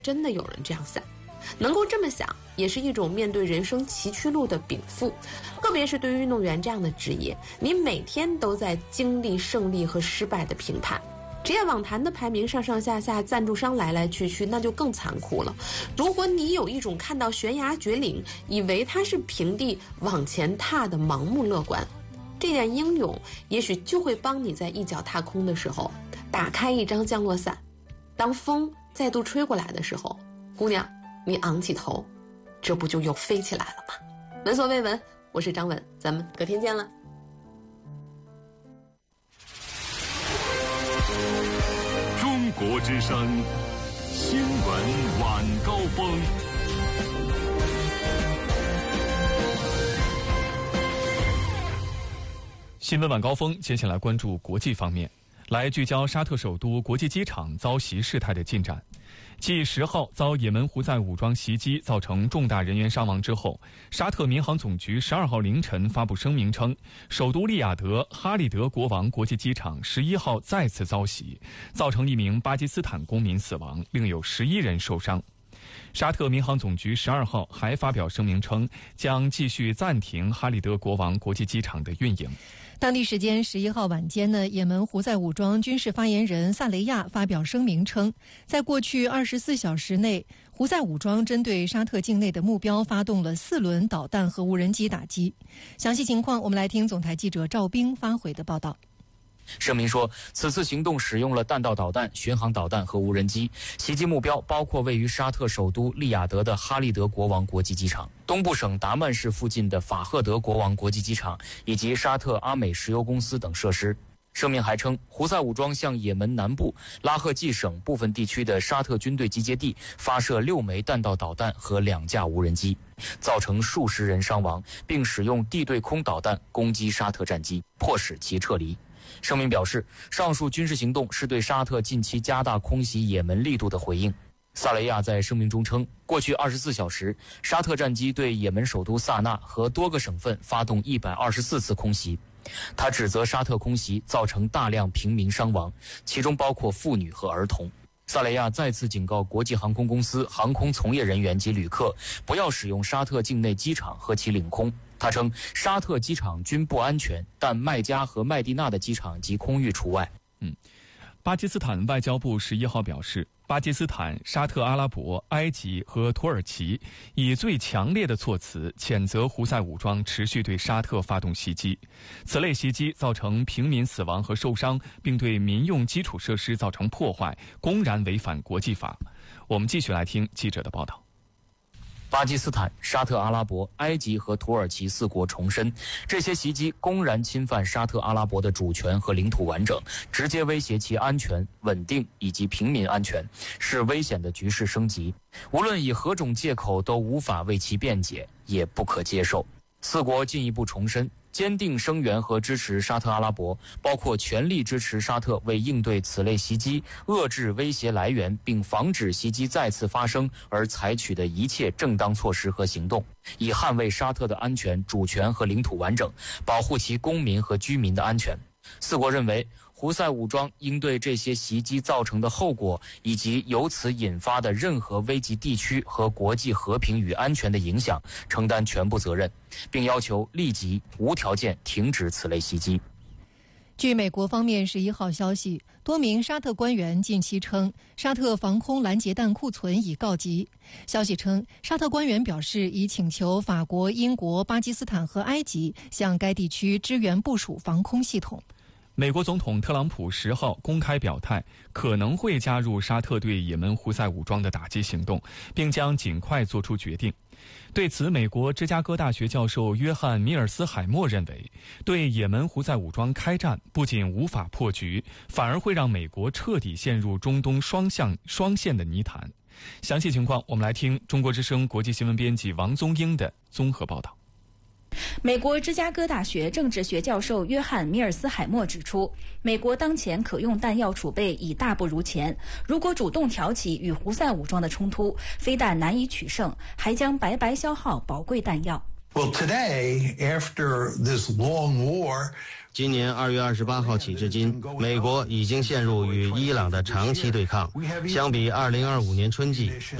真的有人这样想。能够这么想，也是一种面对人生崎岖路的禀赋。特别是对于运动员这样的职业，你每天都在经历胜利和失败的评判。职业网坛的排名上上下下，赞助商来来去去，那就更残酷了。如果你有一种看到悬崖绝岭，以为它是平地往前踏的盲目乐观，这点英勇也许就会帮你在一脚踏空的时候打开一张降落伞。当风再度吹过来的时候，姑娘，你昂起头，这不就又飞起来了吗？闻所未闻，我是张文，咱们隔天见了。 中国之声新闻晚高峰。 新闻晚高峰，接下来关注国际方面，来聚焦沙特首都国际机场遭袭事态的进展。继10号遭也门胡塞武装袭击造成重大人员伤亡之后，沙特民航总局12号凌晨发布声明称，首都利雅得哈利德国王国际机场11号再次遭袭，造成1名巴基斯坦公民死亡，另有11人受伤。沙特民航总局12号还发表声明称，将继续暂停哈利德国王国际机场的运营。 当地时间11号晚间呢，也门胡塞武装军事发言人萨雷亚发表声明称，在过去24小时内，胡塞武装针对沙特境内的目标发动了4轮导弹和无人机打击。详细情况，我们来听总台记者赵冰发回的报道。 声明说，此次行动使用了弹道导弹、巡航导弹和无人机，袭击目标包括位于沙特首都利雅得的哈利德国王国际机场、东部省达曼市附近的法赫德国王国际机场以及沙特阿美石油公司等设施。声明还称，胡塞武装向也门南部拉赫季省部分地区的沙特军队集结地发射6枚弹道导弹和2架无人机，造成数十人伤亡，并使用地对空导弹攻击沙特战机，迫使其撤离。声明表示，上述军事行动是对沙特近期加大空袭也门力度的回应。萨雷亚在声明中称，过去24小时，沙特战机对也门首都萨那和多个省份发动124次空袭。他指责沙特空袭造成大量平民伤亡，其中包括妇女和儿童。萨雷亚再次警告国际航空公司、航空从业人员及旅客，不要使用沙特境内机场和其领空。他称，沙特机场均不安全，但麦加和麦地那的机场及空域除外。 巴基斯坦外交部11号表示，巴基斯坦、沙特阿拉伯、埃及和土耳其以最强烈的措辞谴责胡塞武装持续对沙特发动袭击。此类袭击造成平民死亡和受伤，并对民用基础设施造成破坏，公然违反国际法。我们继续来听记者的报道。 巴基斯坦、沙特阿拉伯、埃及和土耳其4国重申，这些袭击公然侵犯沙特阿拉伯的主权和领土完整，直接威胁其安全、稳定以及平民安全，使危险的局势升级。无论以何种借口，都无法为其辩解，也不可接受。4国进一步重申，坚定声援和支持沙特阿拉伯，包括全力支持沙特为应对此类袭击、遏制威胁来源并防止袭击再次发生而采取的一切正当措施和行动，以捍卫沙特的安全、主权和领土完整，保护其公民和居民的安全。4国认为，胡塞武装应对这些袭击造成的后果以及由此引发的任何危及地区和国际和平与安全的影响承担全部责任，并要求立即无条件停止此类袭击。 据美国方面11号消息，多名沙特官员近期称，沙特防空拦截弹库存已告急。消息称，沙特官员表示已请求法国、英国、巴基斯坦和埃及向该地区支援部署防空系统。 美国总统特朗普10号公开表态，可能会加入沙特对也门胡塞武装的打击行动，并将尽快做出决定。对此，美国芝加哥大学教授约翰·米尔斯海默认为，对也门胡塞武装开战不仅无法破局，反而会让美国彻底陷入中东双线的泥潭。详细情况，我们来听中国之声国际新闻编辑王宗英的综合报道。 美国芝加哥大学政治学教授约翰·米尔斯海默指出，美国当前可用弹药储备已大不如前，如果主动挑起与胡塞武装的冲突，非但难以取胜，还将白白消耗宝贵弹药。 Well, today, after this long war, 今年2月28号起至今，美国已经陷入与伊朗的长期对抗。相比2025年春季，